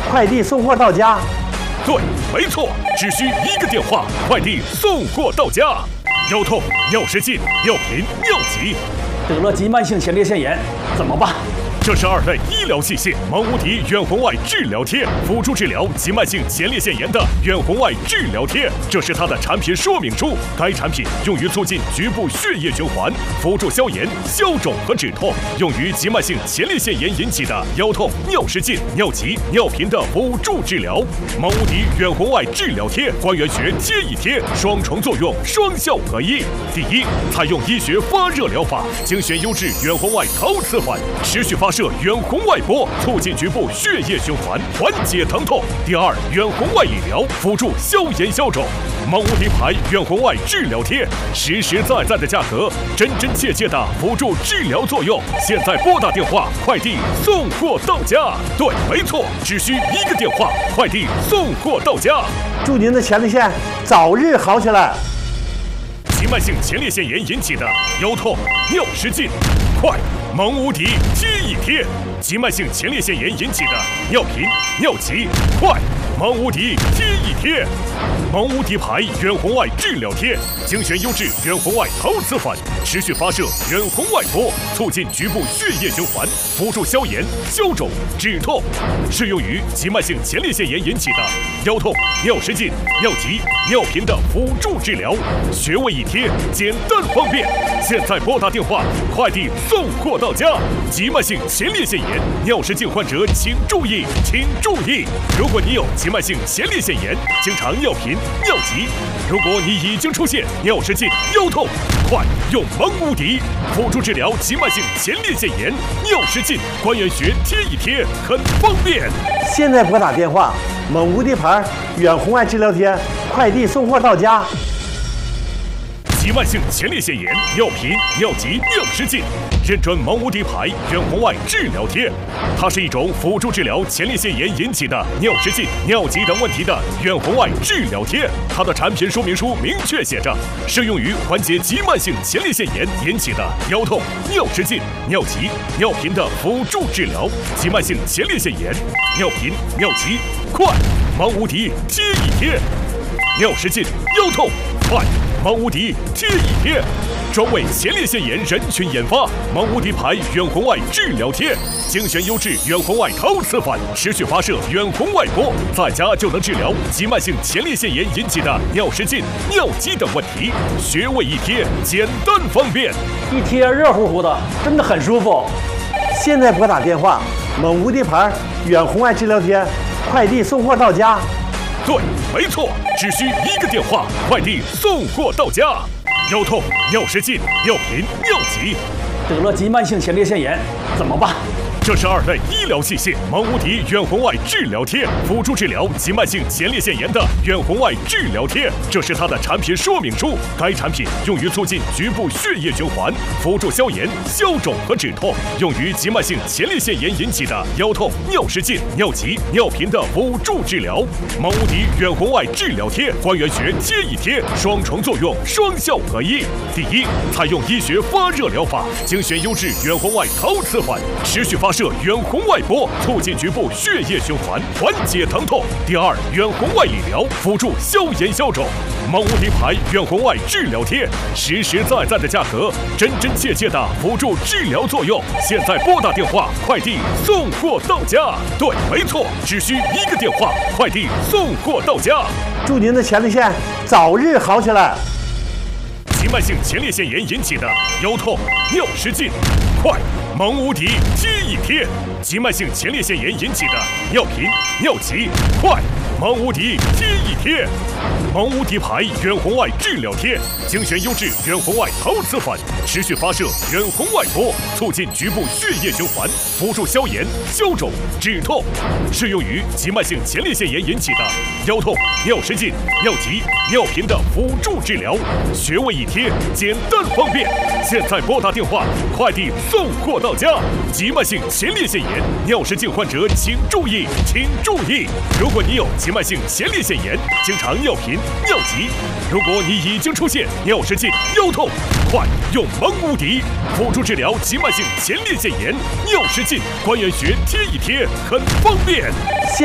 快递送货到家。 对，没错，只需1个电话，快递送货到家。腰痛、尿失禁、尿频、尿急， 得了急慢性前列腺炎，怎么办？ 这是2类医疗器械蒙无敌远红外治疗贴，辅助治疗急慢性前列腺炎的远红外治疗贴，这是它的产品说明书。该产品用于促进局部血液循环，辅助消炎、消肿和止痛，用于急慢性前列腺炎引起的腰痛、尿失禁、尿急、尿频的辅助治疗。蒙无敌远红外治疗贴，关元穴贴一贴，双重作用，双效合一。第一，采用医学发热疗法，精选优质远红外陶瓷环，持续发射远红外波，促进局部血液循环，缓解疼痛。第二，远红外理疗，辅助消炎消肿。蒙无敌牌远红外治疗贴，实实在在的价格，真真切切的辅助治疗作用。现在拨打电话，快递送货到家。对，没错，只需1个电话，快递送货到家。 祝您的前列腺早日好起来。 急慢性前列腺炎引起的腰痛、尿失禁，快！蒙无敌贴一贴。急慢性前列腺炎引起的尿频、尿急，快！蒙无敌贴一贴。蒙无敌牌远红外治疗贴，精选优质远红外陶瓷环，持续发射远红外波，促进局部血液循环，辅助消炎、消肿、止痛，适用于急慢性前列腺炎引起的腰痛、尿失禁、尿急、尿频的辅助治疗，穴位一贴，简单方便。现在拨打电话，快递送货到家。急慢性前列腺炎、尿失禁患者请注意，请注意！如果你有急慢性前列腺炎，经常尿频、尿急；如果你已经出现尿失禁、腰痛，快用蒙无敌辅助治疗急慢性前列腺炎、尿失禁，关元穴贴一贴，很方便。 现在拨打电话，蒙无敌牌远红外治疗贴，快递送货到家。 急慢性前列腺炎、尿频、尿急、尿失禁，认准蒙无敌牌远红外治疗贴。它是一种辅助治疗前列腺炎引起的尿失禁、尿急等问题的远红外治疗贴。它的产品说明书明确写着，适用于缓解急慢性前列腺炎引起的腰痛、尿失禁、尿急、尿频的辅助治疗。急慢性前列腺炎、尿频、尿急，快！蒙无敌贴一贴。尿失禁、腰痛，快！蒙无敌贴一贴，专为前列腺炎人群研发。蒙无敌牌远红外治疗贴，精选优质远红外陶瓷环，持续发射远红外波，在家就能治疗急慢性前列腺炎引起的尿失禁、尿急等问题。穴位一贴，简单方便， 一贴热乎乎的，真的很舒服。 现在拨打电话，蒙无敌牌远红外治疗贴，快递送货到家。 对，没错，只需1个电话，快递送货到家。腰痛、尿失禁、尿频、尿急， 得了急慢性前列腺炎，怎么办？ 这是2类医疗器械蒙无敌远红外治疗贴，辅助治疗急慢性前列腺炎的远红外治疗贴，这是它的产品说明书。该产品用于促进局部血液循环，辅助消炎、消肿和止痛，用于急慢性前列腺炎引起的腰痛、尿失禁、尿急、尿频的辅助治疗。蒙无敌远红外治疗贴，关元穴贴一贴，双重作用，双效合一。第一，采用医学发热疗法，精选优质远红外陶瓷环，持续发射远红外波，促进局部血液循环，缓解疼痛。第二，远红外理疗，辅助消炎消肿。蒙无敌牌远红外治疗贴，实实在在的价格，真真切切的辅助治疗作用。现在拨打电话，快递送货到家。对，没错，只需1个电话，快递送货到家。 祝您的前列腺早日好起来。 急慢性前列腺炎引起的腰痛、尿失禁，快！蒙无敌贴一贴。急慢性前列腺炎引起的尿频、尿急，快！蒙无敌贴一贴。蒙无敌牌远红外治疗贴，精选优质远红外陶瓷环，持续发射远红外波，促进局部血液循环，辅助消炎、消肿、止痛，适用于急慢性前列腺炎引起的腰痛、尿失禁、尿急、尿频的辅助治疗。穴位一贴，简单方便。现在拨打电话，快递送货到家。急慢性前列腺炎、尿失禁患者请注意，请注意！如果你有急慢性前列腺炎，经常尿频、尿急；如果你已经出现尿失禁、腰痛，快用蒙无敌辅助治疗急慢性前列腺炎、尿失禁，关元穴贴一贴，很方便。